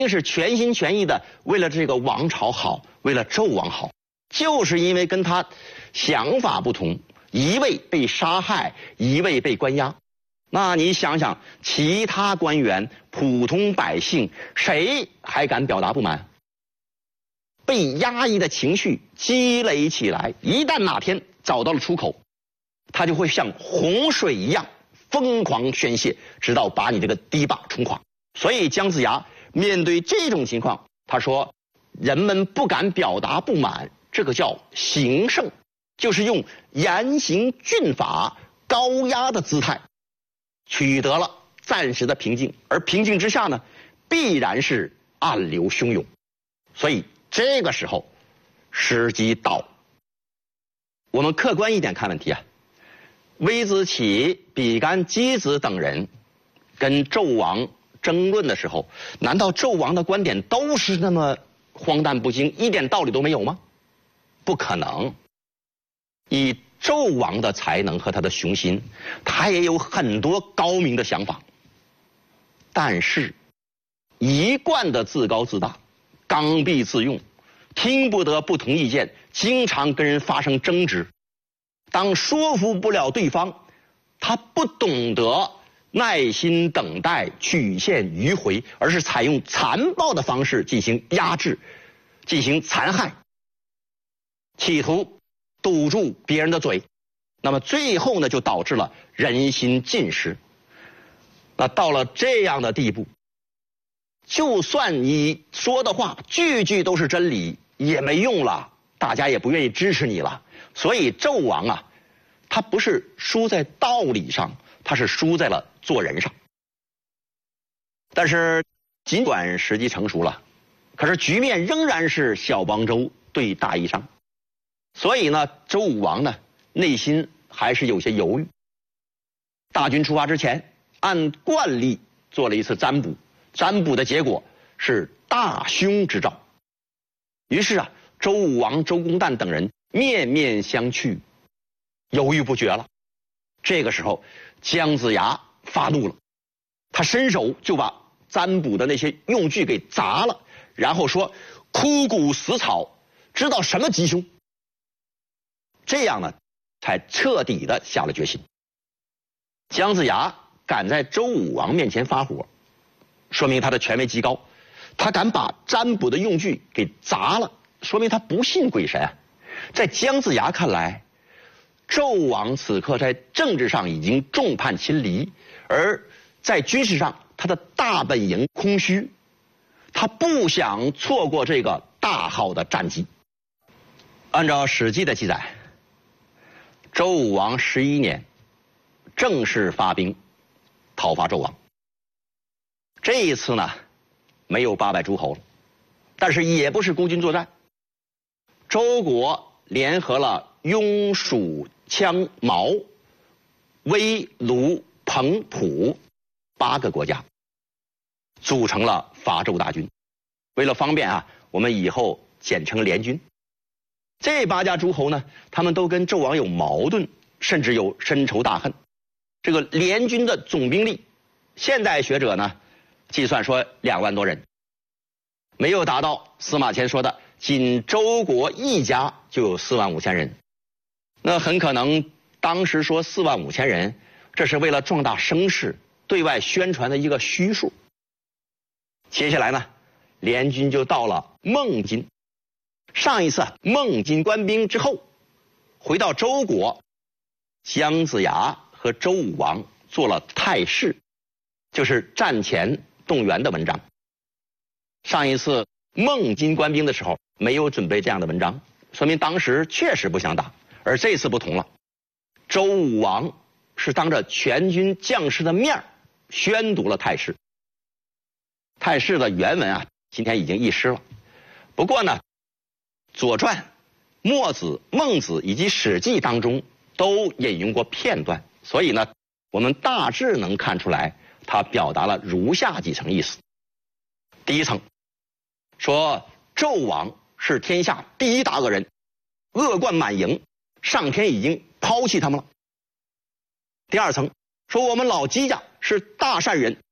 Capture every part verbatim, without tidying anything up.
定是全心全意的为了这个王朝好，为了纣王好。就是因为跟他想法不同，一位被杀害，一位被关押。那你想想，其他官员、普通百姓，谁还敢表达不满？被压抑的情绪积累起来，一旦哪天找到了出口，他就会像洪水一样疯狂宣泄，直到把你这个堤坝冲垮。所以姜子牙面对这种情况，他说：“人们不敢表达不满。”这个叫行胜，就是用严刑峻法、高压的姿态，取得了暂时的平静。而平静之下呢，必然是暗流汹涌。所以这个时候，时机到。我们客观一点看问题啊，微子启、比干、箕子等人跟纣王争论的时候，难道纣王的观点都是那么荒诞不经，一点道理都没有吗？不可能。以纣王的才能和他的雄心，他也有很多高明的想法，但是一贯的自高自大、刚愎自用，听不得不同意见，经常跟人发生争执。当说服不了对方，他不懂得耐心等待、曲线迂回，而是采用残暴的方式进行压制、进行残害，企图堵住别人的嘴。那么最后呢，就导致了人心尽失。那到了这样的地步，就算你说的话句句都是真理，也没用了，大家也不愿意支持你了。所以纣王啊，他不是输在道理上，他是输在了做人上。但是尽管时机成熟了，可是局面仍然是小邦周对大夷商。所以呢，周武王呢内心还是有些犹豫。大军出发之前，按惯例做了一次占卜，占卜的结果是大凶之兆。于是啊，周武王、周公旦等人面面相觑，犹豫不决了。这个时候，姜子牙发怒了，他伸手就把占卜的那些用具给砸了，然后说：“枯骨死草，知道什么吉凶？”这样呢，才彻底的下了决心。姜子牙敢在周武王面前发火，说明他的权威极高。他敢把占卜的用具给砸了，说明他不信鬼神。在姜子牙看来，纣王此刻在政治上已经众叛亲离，而在军事上他的大本营空虚，他不想错过这个大好的战机。按照《史记》的记载，周武王十一年正式发兵讨伐纣王。这一次呢，没有八百诸侯了，但是也不是孤军作战。周国联合了雍、蜀、羌、毛、威、卢、彭、蒲八个国家，组成了伐纣大军。为了方便啊，我们以后简称联军。这八家诸侯呢，他们都跟纣王有矛盾，甚至有深仇大恨。这个联军的总兵力，现代学者呢计算说两万多人，没有达到司马迁说的仅周国一家就有四万五千人。那很可能当时说四万五千人，这是为了壮大声势，对外宣传的一个虚数。接下来呢，联军就到了孟津。上一次孟津官兵之后，回到周国，姜子牙和周武王做了态势，就是战前动员的文章。上一次孟津官兵的时候没有准备这样的文章，说明当时确实不想打。而这次不同了，周武王是当着全军将士的面宣读了态势。态势的原文啊，今天已经遗失了。不过呢，《左传》、墨子、孟子以及《史记》当中都引用过片段，所以呢，我们大致能看出来，他表达了如下几层意思。第一层，说纣王是天下第一大恶人，恶贯满盈，上天已经抛弃他们了。第二层，说我们老姬家是大善人，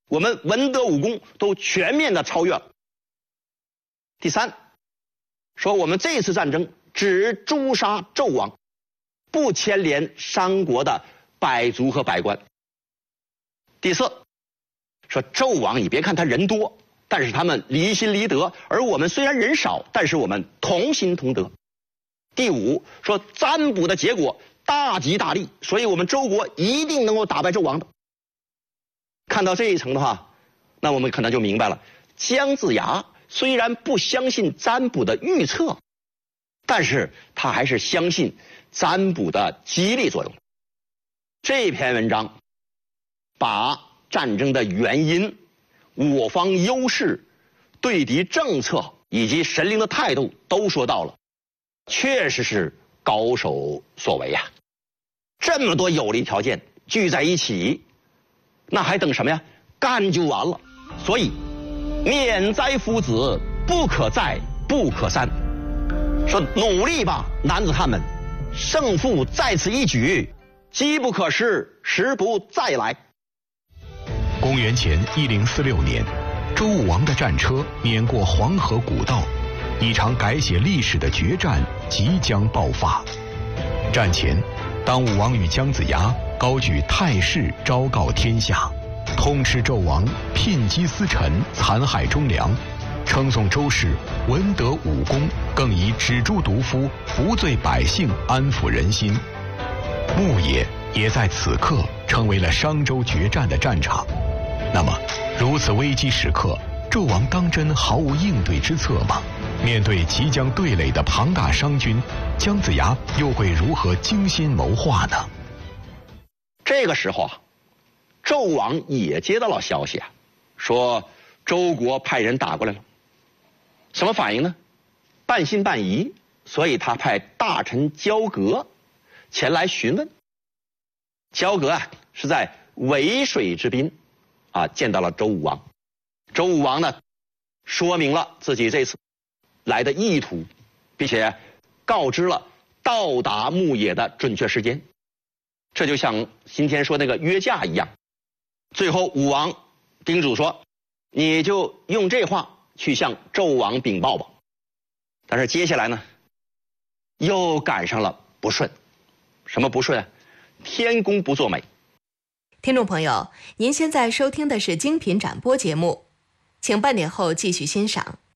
我们文德武功都全面的超越了。第三，说我们这次战争只诛杀纣王，不牵连商国的百族和百官。第四，说纣王你别看他人多，但是他们离心离德，而我们虽然人少，但是我们同心同德。第五，说占卜的结果大吉大利，所以我们周国一定能够打败纣王的。看到这一层的话，那我们可能就明白了，姜子牙虽然不相信占卜的预测，但是他还是相信占卜的激励作用。这篇文章把战争的原因、我方优势、对敌政策以及神灵的态度都说到了，确实是高手所为呀。这么多有利条件聚在一起，那还等什么呀？干就完了。所以免灾夫子，不可再不可三。说努力吧，男子汉们，胜负在此一举，机不可失，时不再来。 公元前一零四六年，周武王的战车碾过黄河古道，一场改写历史的决战即将爆发。战前，当武王与姜子牙高举态势昭告天下，痛斥纣王牝鸡司晨，残害忠良，称颂周氏文德武功，更以止诛毒夫，扶罪百姓，安抚人心。牧野也在此刻成为了商周决战的战场。那么，如此危机时刻，纣王当真毫无应对之策吗？面对即将对垒的庞大商军，姜子牙又会如何精心谋划呢？ 这个时候啊，纣王也接到了消息啊，说周国派人打过来了。什么反应呢？半信半疑，所以他派大臣交葛前来询问。交葛啊是在渭水之滨啊见到了周武王。周武王呢说明了自己这次来的意图，并且告知了到达牧野的准确时间。这就像今天说那个约架一样。最后武王叮嘱说，你就用这话去向纣王禀报吧。但是接下来呢又赶上了不顺。什么不顺啊？天公不作美。 听众朋友，您现在收听的是精品展播节目，请半点后继续欣赏。